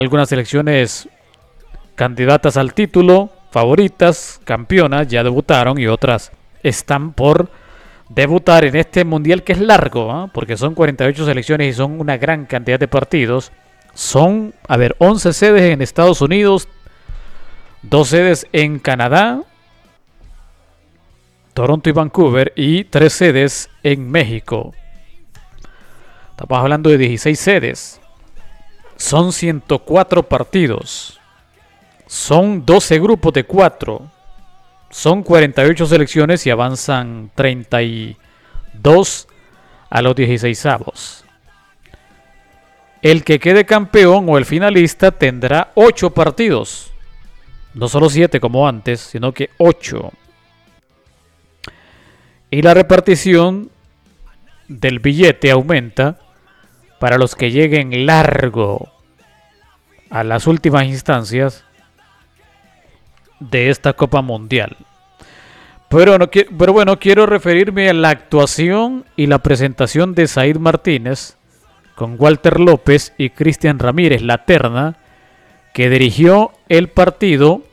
Algunas selecciones candidatas al título, favoritas, campeonas, ya debutaron y otras están por debutar en este mundial que es largo, ¿eh? Porque son 48 selecciones y son una gran cantidad de partidos. Son, 11 sedes en Estados Unidos, 2 sedes en Canadá, Toronto y Vancouver, y 3 sedes en México. Estamos hablando de 16 sedes. Son 104 partidos. Son 12 grupos de 4. Son 48 selecciones y avanzan 32 a los 16avos. El que quede campeón o el finalista tendrá 8 partidos. No solo 7 como antes, sino que 8. Y la repartición del billete aumenta para los que lleguen largo a las últimas instancias de esta Copa Mundial. Pero bueno, quiero referirme a la actuación y la presentación de Said Martínez con Walter López y Cristian Ramírez, la terna que dirigió el partido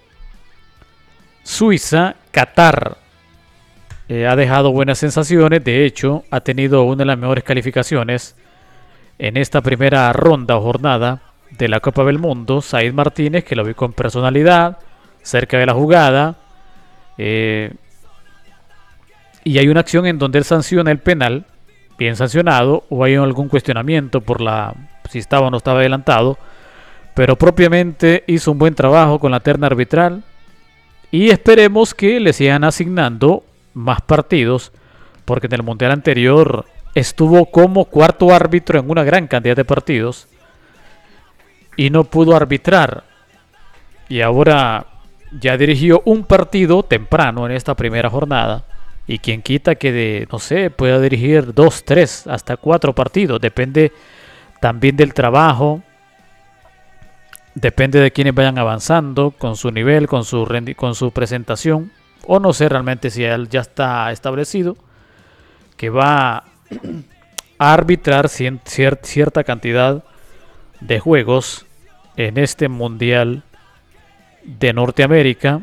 Suiza-Qatar. Ha dejado buenas sensaciones, de hecho ha tenido una de las mejores calificaciones en esta primera ronda o jornada de la Copa del Mundo. Said Martínez, que lo vi con personalidad, cerca de la jugada, y hay una acción en donde él sanciona el penal, bien sancionado, o hay algún cuestionamiento por si estaba o no estaba adelantado, pero propiamente hizo un buen trabajo con la terna arbitral y esperemos que le sigan asignando más partidos, porque en el mundial anterior estuvo como cuarto árbitro en una gran cantidad de partidos y no pudo arbitrar, y ahora ya dirigió un partido temprano en esta primera jornada, y quien quita que no sé, pueda dirigir 2, 3, hasta 4 partidos, depende también del trabajo, depende de quienes vayan avanzando con su nivel, con su presentación, o no sé realmente si él ya está establecido que va a arbitrar cierta cantidad de juegos en este mundial de Norteamérica.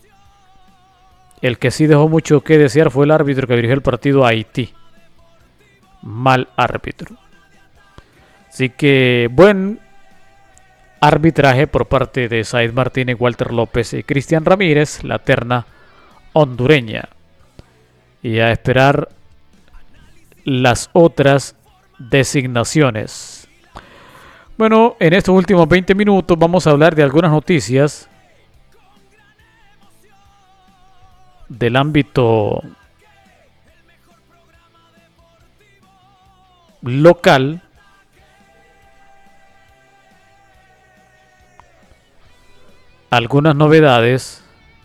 El que sí dejó mucho que desear fue el árbitro que dirigió el partido a Haití. Mal árbitro. Así que buen arbitraje por parte de Said Martínez, Walter López y Cristian Ramírez, la terna hondureña. Y a esperar las otras designaciones. Bueno, en estos últimos 20 minutos vamos a hablar de algunas noticias del ámbito local. Algunas novedades.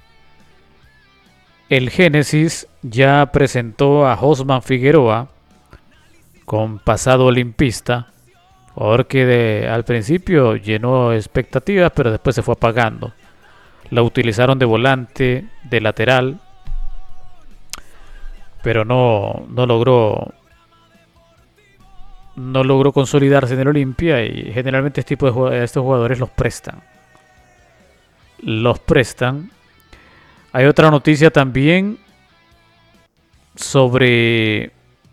El Génesis ya presentó a Josman Figueroa, con pasado olimpista, jugador que al principio llenó expectativas, pero después se fue apagando. Lo utilizaron de volante, de lateral, pero no logró consolidarse en el Olimpia, y generalmente estos jugadores los prestan. Hay otra noticia también sobre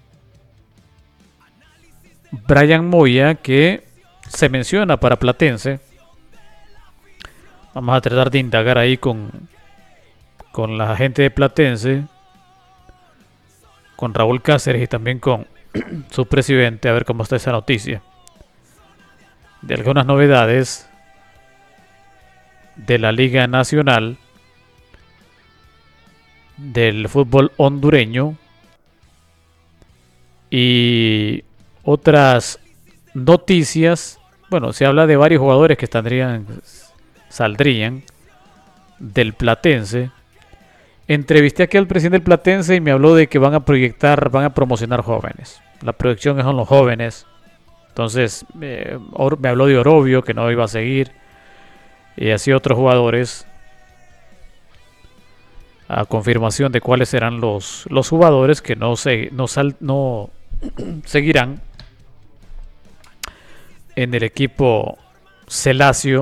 Brian Moya, que se menciona para Platense. Vamos a tratar de indagar ahí con la gente de Platense, con Raúl Cáceres y también con su presidente, a ver cómo está esa noticia. De algunas novedades de la Liga Nacional del fútbol hondureño y otras noticias. Bueno, se habla de varios jugadores que saldrían del Platense. Entrevisté aquí al presidente del Platense y me habló de que van a promocionar jóvenes. La proyección son los jóvenes. Entonces me habló de Orobio, que no iba a seguir, y así otros jugadores, a confirmación de cuáles serán los jugadores que no seguirán en el equipo Lazio